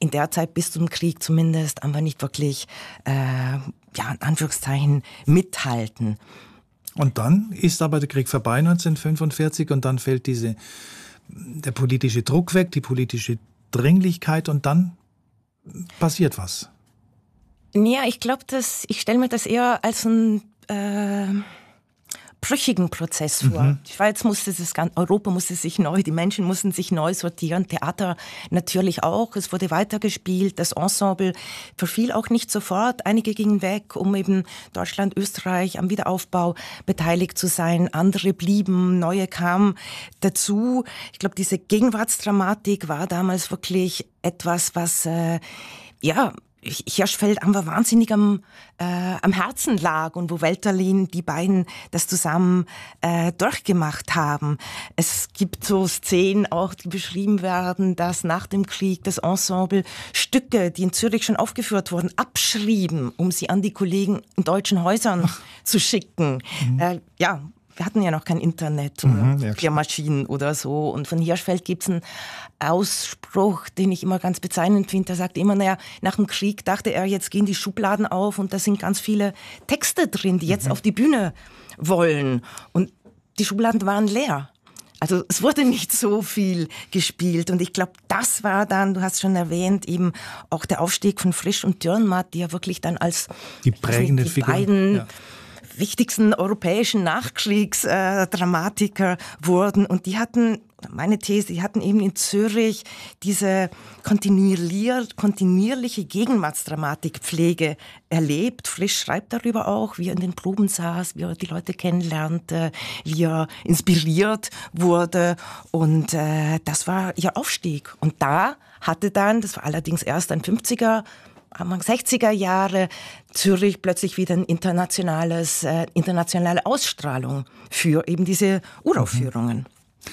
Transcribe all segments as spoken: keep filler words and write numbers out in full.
in der Zeit bis zum Krieg zumindest einfach nicht wirklich, äh, ja, in Anführungszeichen, mithalten. Und dann ist aber der Krieg vorbei neunzehnhundertfünfundvierzig und dann fällt diese, der politische Druck weg, die politische Dringlichkeit und dann passiert was. Ja, ich glaube, ich stelle mir das eher als ein äh, brüchigen Prozess vor. Mhm. Die Schweiz musste das ganze, Europa musste sich neu, die Menschen mussten sich neu sortieren, Theater natürlich auch. Es wurde weitergespielt, das Ensemble verfiel auch nicht sofort. Einige gingen weg, um eben Deutschland, Österreich am Wiederaufbau beteiligt zu sein. Andere blieben, neue kamen dazu. Ich glaube, diese Gegenwartsdramatik war damals wirklich etwas, was äh, ja Hirschfeld einfach wahnsinnig am, äh, am Herzen lag und wo Welterlin, die beiden das zusammen äh, durchgemacht haben. Es gibt so Szenen auch, die beschrieben werden, dass nach dem Krieg das Ensemble Stücke, die in Zürich schon aufgeführt wurden, abschrieben, um sie an die Kollegen in deutschen Häusern zu schicken. Mhm. Äh, ja, wir hatten ja noch kein Internet oder mhm, ja, Klärmaschinen oder so. Und von Hirschfeld gibt es einen Ausspruch, den ich immer ganz bezeichnend finde. Er sagt immer, naja, nach dem Krieg dachte er, jetzt gehen die Schubladen auf und da sind ganz viele Texte drin, die jetzt mhm. auf die Bühne wollen. Und die Schubladen waren leer. Also es wurde nicht so viel gespielt und ich glaube, das war dann, du hast schon erwähnt, eben auch der Aufstieg von Frisch und Dürrenmatt, die ja wirklich dann als die prägende die Figur, beiden ja. wichtigsten wichtigsten europäischen Nachkriegsdramatiker äh, wurden. Und die hatten, meine These, die hatten eben in Zürich diese kontinuier- kontinuierliche Gegenwartsdramatikpflege erlebt. Frisch schreibt darüber auch, wie er in den Proben saß, wie er die Leute kennenlernte, wie er inspiriert wurde. Und äh, das war ihr Aufstieg. Und da hatte dann, das war allerdings erst ein fünfziger, Anfang sechziger Jahre, Zürich plötzlich wieder eine internationales, äh, internationale Ausstrahlung für eben diese Uraufführungen.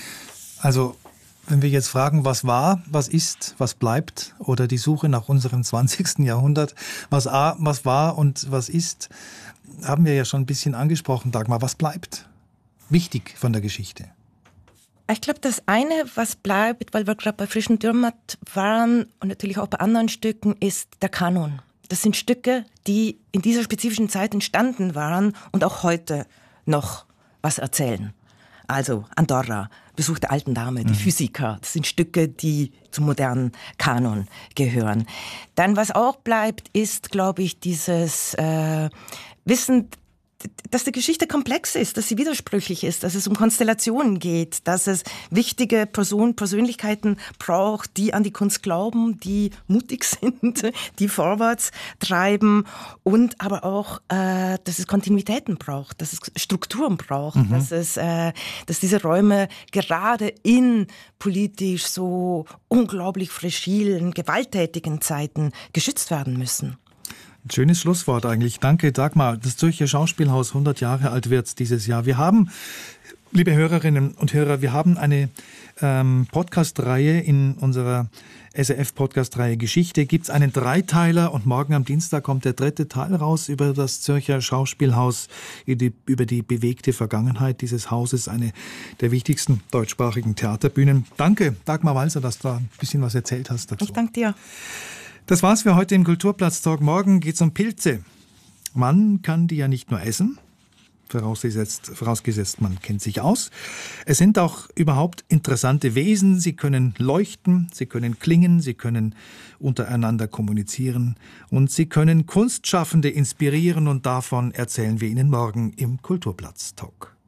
Also, wenn wir jetzt fragen, was war, was ist, was bleibt, oder die Suche nach unserem zwanzigsten Jahrhundert, was, a, was war und was ist, haben wir ja schon ein bisschen angesprochen, Dagmar. Was bleibt wichtig von der Geschichte? Ich glaube, das eine, was bleibt, weil wir gerade bei Frisch und Dürrenmatt waren und natürlich auch bei anderen Stücken, ist der Kanon. Das sind Stücke, die in dieser spezifischen Zeit entstanden waren und auch heute noch was erzählen. Also Andorra, Besuch der alten Dame, die mhm. Physiker, das sind Stücke, die zum modernen Kanon gehören. Dann, was auch bleibt, ist, glaube ich, dieses äh, Wissen, dass die Geschichte komplex ist, dass sie widersprüchlich ist, dass es um Konstellationen geht, dass es wichtige Personen, Persönlichkeiten braucht, die an die Kunst glauben, die mutig sind, die vorwärts treiben und aber auch, äh, dass es Kontinuitäten braucht, dass es Strukturen braucht, mhm. dass es, äh, dass diese Räume gerade in politisch so unglaublich fragilen, gewalttätigen Zeiten geschützt werden müssen. Ein schönes Schlusswort eigentlich. Danke, Dagmar. Das Zürcher Schauspielhaus hundert Jahre alt wird dieses Jahr. Wir haben, liebe Hörerinnen und Hörer, wir haben eine ähm, Podcast-Reihe in unserer S R F-Podcast-Reihe Geschichte. Gibt es einen Dreiteiler und morgen am Dienstag kommt der dritte Teil raus über das Zürcher Schauspielhaus, über die bewegte Vergangenheit dieses Hauses, eine der wichtigsten deutschsprachigen Theaterbühnen. Danke, Dagmar Walser, dass du da ein bisschen was erzählt hast dazu. Ich danke dir. Das war's für heute im Kulturplatz-Talk. Morgen geht's um Pilze. Man kann die ja nicht nur essen, vorausgesetzt, vorausgesetzt man kennt sich aus. Es sind auch überhaupt interessante Wesen. Sie können leuchten, sie können klingen, sie können untereinander kommunizieren und sie können Kunstschaffende inspirieren und davon erzählen wir Ihnen morgen im Kulturplatz-Talk.